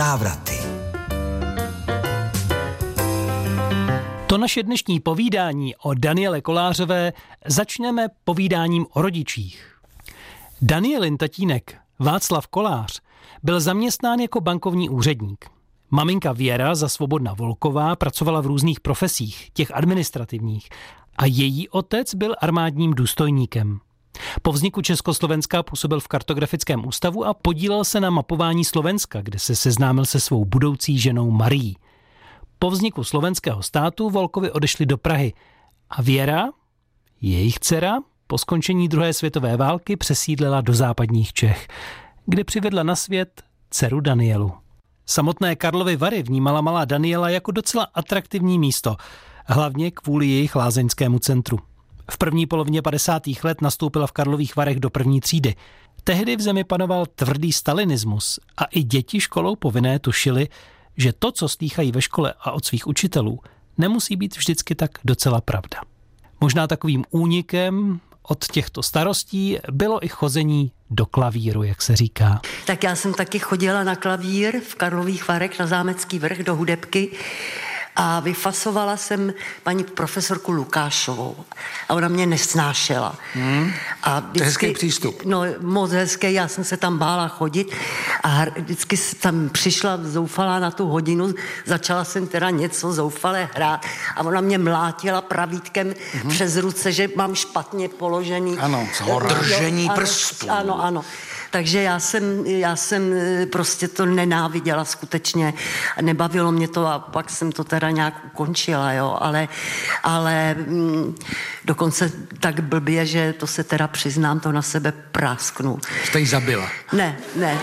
Návraty. To naše dnešní povídání o Daniele Kolářové začneme povídáním o rodičích. Danielin tatínek Václav Kolář byl zaměstnán jako bankovní úředník. Maminka Věra za Svobodna Volková pracovala v různých profesích, těch administrativních, a její otec byl armádním důstojníkem. Po vzniku Československa působil v kartografickém ústavu a podílel se na mapování Slovenska, kde se seznámil se svou budoucí ženou Marií. Po vzniku slovenského státu Volkovi odešli do Prahy a Věra, jejich dcera, po skončení druhé světové války přesídlila do západních Čech, kde přivedla na svět dceru Danielu. Samotné Karlovy Vary vnímala malá Daniela jako docela atraktivní místo, hlavně kvůli jejich lázeňskému centru. V první polovině 50. let nastoupila v Karlových Varech do první třídy. Tehdy v zemi panoval tvrdý stalinismus a i děti školou povinné tušily, že to, co slýchají ve škole a od svých učitelů, nemusí být vždycky tak docela pravda. Možná takovým únikem od těchto starostí bylo i chození do klavíru, jak se říká. Tak já jsem taky chodila na klavír v Karlových Varech na Zámecký vrch do hudebky a vyfasovala jsem paní profesorku Lukášovou a ona mě nesnášela. A vždycky, to je hezký přístup. No, moc hezký, já jsem se tam bála chodit a vždycky tam přišla zoufalá na tu hodinu, začala jsem teda něco zoufale hrát a ona mě mlátila pravítkem přes ruce, že mám špatně položený. Ano, držení prstů. Ano. Takže já jsem prostě to nenáviděla skutečně, nebavilo mě to a pak jsem to teda nějak ukončila, jo, ale dokonce tak blbě, že to se teda přiznám, to na sebe prásknu. Jste jí zabila? Ne.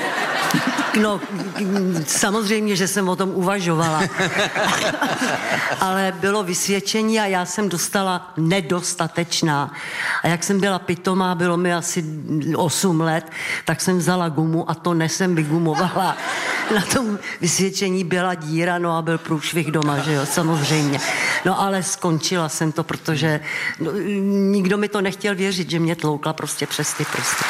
No, samozřejmě, že jsem o tom uvažovala. Ale bylo vysvědčení a já jsem dostala nedostatečná. A jak jsem byla pitomá, bylo mi asi 8 let, tak jsem vzala gumu a to nesem vygumovala. Na tom vysvědčení byla díra, no a byl průšvih doma, že jo, samozřejmě. No ale skončila jsem to, protože nikdo mi to nechtěl věřit, že mě tloukla prostě přes ty prsty.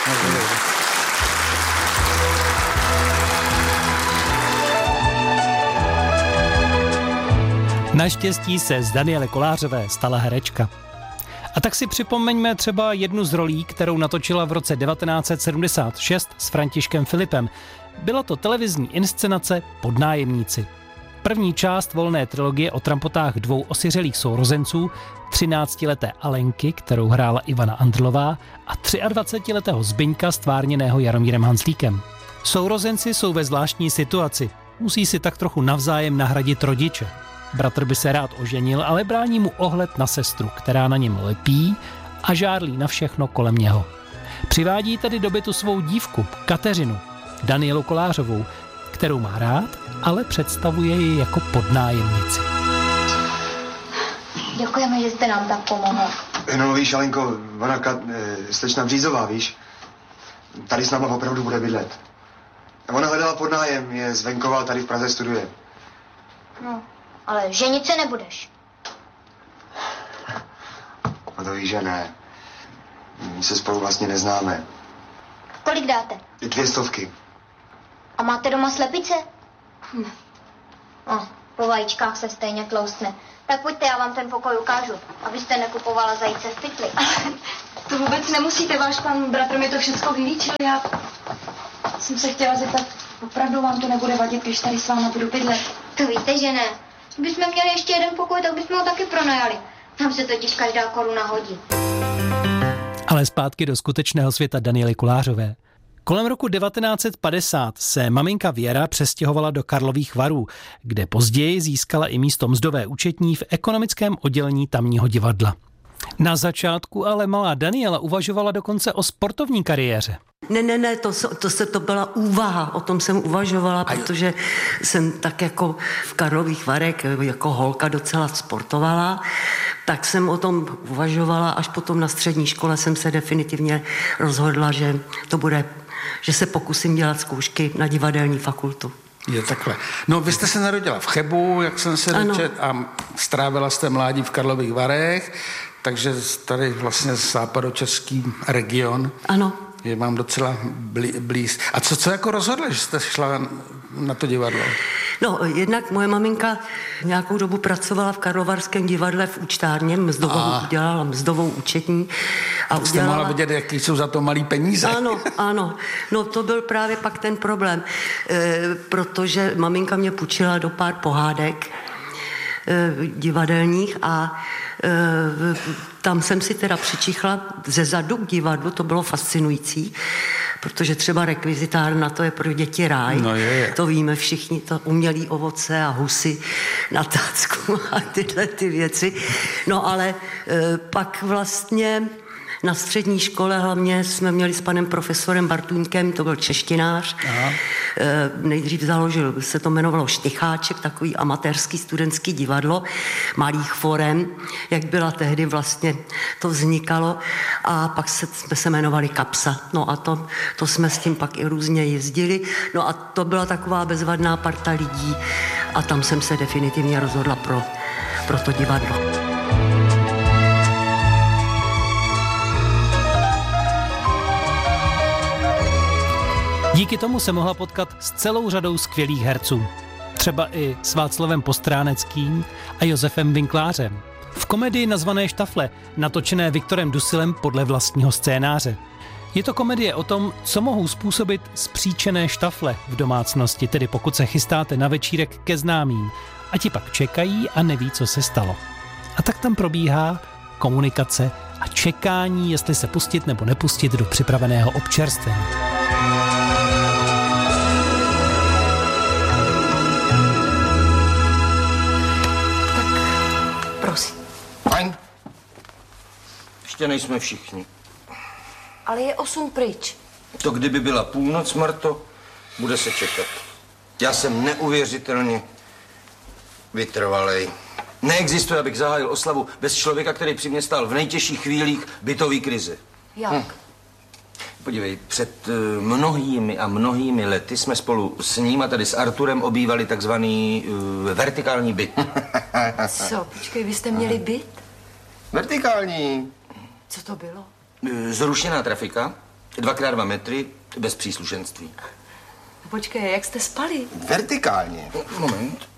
Naštěstí se z Daniely Kolářové stala herečka. A tak si připomeňme třeba jednu z rolí, kterou natočila v roce 1976 s Františkem Filipem. Byla to televizní inscenace Podnájemníci. První část volné trilogie o trampotách 2 osiřelých sourozenců, 13leté Alenky, kterou hrála Ivana Andrlová, a 23letého Zbyňka, stvárněného Jaromírem Hanzlíkem. Sourozenci jsou ve zvláštní situaci. Musí si tak trochu navzájem nahradit rodiče. Bratr by se rád oženil, ale brání mu ohled na sestru, která na něm lepí a žárlí na všechno kolem něho. Přivádí tedy do bytu svou dívku, Kateřinu, Danielu Kolářovou, kterou má rád, ale představuje ji jako podnájemnici. Děkujeme, že jste nám tak pomohl. No víš, Alenko, ona slečna Břízová, víš, tady s náma opravdu bude bydlet. Ona hledala podnájem, je z venkova, tady v Praze studuje. No, ale ženit se nebudeš. No to víš, že ne. My se spolu vlastně neznáme. Kolik dáte? 200. A máte doma slepice? No, po vajíčkách se stejně tloustne. Tak pojďte, já vám ten pokoj ukážu, abyste nekupovala zajíce v pytli. To vůbec nemusíte, váš pan bratr mi to všechno vylíčil. Já jsem se chtěla zeptat, opravdu vám to nebude vadit, když tady s váma budu bydlet? To víte, že ne. Kdybychom měli ještě jeden pokoj, tak bychom ho taky pronajali. Tam se totiž každá koruna hodí. Ale zpátky do skutečného světa Daniely Kolářové. Kolem roku 1950 se maminka Věra přestěhovala do Karlových Varů, kde později získala i místo mzdové účetní v ekonomickém oddělení tamního divadla. Na začátku ale malá Daniela uvažovala dokonce o sportovní kariéře. Ne, to byla úvaha, o tom jsem uvažovala, protože jsem tak jako v Karlových Varech jako holka docela sportovala, tak jsem o tom uvažovala, až potom na střední škole jsem se definitivně rozhodla, že to bude, že se pokusím dělat zkoušky na divadelní fakultu. Je takhle. No, vy jste se narodila v Chebu, jak jsem se dočet, a strávila jste mládí v Karlových Varech, takže tady vlastně západočeský region. Ano. Je mám docela blíz. A co jako rozhodla, že jste šla na to divadlo? No, jednak moje maminka nějakou dobu pracovala v Karlovarském divadle v účtárně, dělala mzdovou účetní. A jste mohla vidět, jaký jsou za to malý peníze. Ano. No to byl právě pak ten problém, protože maminka mě půjčila do pár pohádek divadelních a tam jsem si teda přičichla ze zadu k divadlu, to bylo fascinující, protože třeba rekvizitárna, to je pro děti ráj. No je. To víme všichni, to umělý ovoce a husy na tácku a tyhle ty věci. No ale pak vlastně na střední škole hlavně jsme měli s panem profesorem Bartůňkem, to byl češtinář. Nejdřív založil, se to jmenovalo Štycháček, takový amatérský studentský divadlo malých forem, jak byla tehdy vlastně to vznikalo. A pak jsme se jmenovali Kapsa. No a to jsme s tím pak i různě jezdili. No a to byla taková bezvadná parta lidí a tam jsem se definitivně rozhodla pro to divadlo. Díky tomu se mohla potkat s celou řadou skvělých herců. Třeba i s Václavem Postráneckým a Josefem Winklářem. V komedii nazvané Štafle, natočené Viktorem Dusilem podle vlastního scénáře. Je to komedie o tom, co mohou způsobit spříčené štafle v domácnosti, tedy pokud se chystáte na večírek ke známým a ti pak čekají a neví, co se stalo. A tak tam probíhá komunikace a čekání, jestli se pustit nebo nepustit do připraveného občerstvení. Prosím. Fajn. Ještě nejsme všichni. Ale je 8 pryč. To kdyby byla půlnoc, Marto, bude se čekat. Já jsem neuvěřitelně vytrvalej. Neexistuje, abych zahájil oslavu bez člověka, který při mě stál v nejtěžších chvílích bytové krize. Jak? Podívej, před mnohými lety jsme spolu s ním a tady s Arturem obývali takzvaný vertikální byt. Co? Počkej, vy jste měli byt? Vertikální. Co to bylo? Zrušená trafika, 2x2 metry, bez příslušenství. Počkej, jak jste spali? Vertikálně. Moment.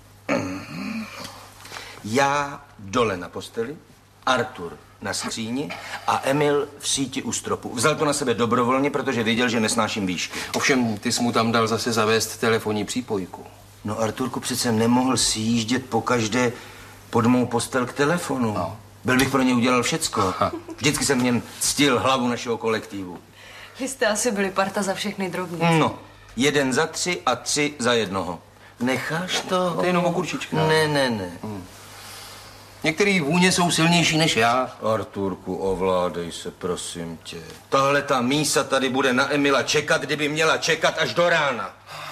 Já dole na posteli, Artur na skříni a Emil v síti u stropu. Vzal to na sebe dobrovolně, protože věděl, že nesnáším výšky. Ovšem, ty jsi mu tam dal zase zavést telefonní přípojku. No, Arturku přece nemohl sjíždět pokaždé pod mou postel k telefonu. No. Byl bych pro ně udělal všecko. Vždycky jsem v něm ctil hlavu našeho kolektivu. Vy jste asi byli parta za všechny drobnice. No, 1 za 3 a 3 za 1. Necháš to? To je jenom okurčička. Ne. Některý vůně jsou silnější než já. Arturku, ovládej se, prosím tě. Tahle ta mísa tady bude na Emila čekat, kdyby měla čekat až do rána.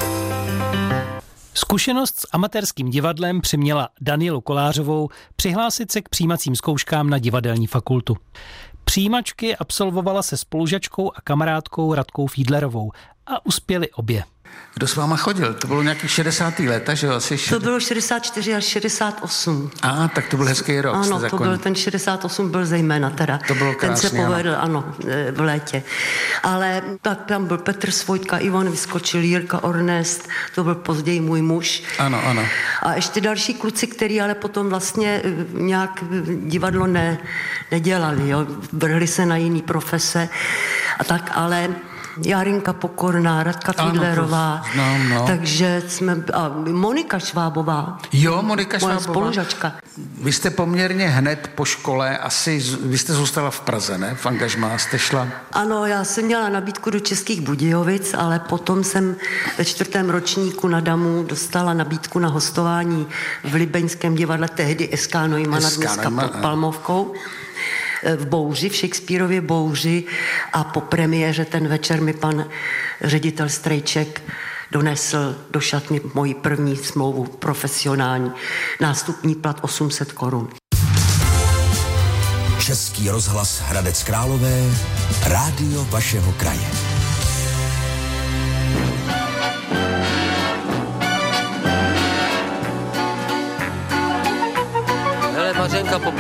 Zkušenost s amatérským divadlem přiměla Danielu Kolářovou přihlásit se k přijímacím zkouškám na divadelní fakultu. Přijímačky absolvovala se spolužačkou a kamarádkou Radkou Fiedlerovou a uspěli obě. Kdo s váma chodil? To bylo nějaký 60. léta, že jo? To bylo 64 až 68. Tak to byl hezký rok. Ano, to byl ten 68, byl zejména teda. To bylo krásný, ten se povedl, ano, v létě. Ale tak tam byl Petr Svojtka, Ivan Vyskočil, Jirka Ornest, to byl později můj muž. Ano. A ještě další kluci, který ale potom vlastně nějak divadlo nedělali, jo? Vrhli se na jiný profese a tak, ale Járinka Pokorná, Radka Fiedlerová, takže a Monika Švábová. Jo, Monika Švábová. Moje spolužačka. Vy jste poměrně hned po škole, vy jste zůstala v Praze, ne? V angažmá jste šla? Ano, já jsem měla nabídku do Českých Budějovic, ale potom jsem ve 4. ročníku na Damu dostala nabídku na hostování v Libeňském divadle, tehdy SK Neumana, dneska pod Palmovkou. V Bouři, v Shakespearově Bouři a po premiéře ten večer mi pan ředitel Strejček donesl do šatny moji první smlouvu profesionální. Nástupní plat 800 korun. Český rozhlas Hradec Králové, rádio vašeho kraje. Hele, Mařenka,